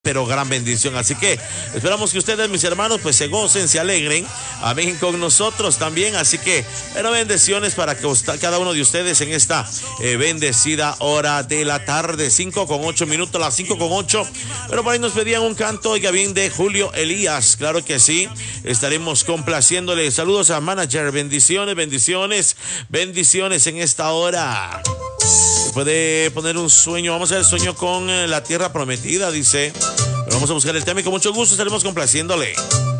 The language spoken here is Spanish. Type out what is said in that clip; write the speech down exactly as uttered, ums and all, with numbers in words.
pero gran bendición. Así que esperamos que ustedes, mis hermanos, pues se gocen, se alegren, amén, con nosotros también. Así que, pero bendiciones para que usted, cada uno de ustedes en esta eh, bendecida hora de la tarde, cinco con ocho minutos, las cinco con ocho. Pero por ahí nos pedían un canto, oiga bien, de Julio Elías. Claro que sí, estaremos complaciéndole. Saludos a manager, bendiciones, bendiciones, bendiciones en esta hora. Puede poner un sueño, vamos a ver el sueño con la tierra prometida, dice. Pero vamos a buscar el tema y con mucho gusto estaremos complaciéndole.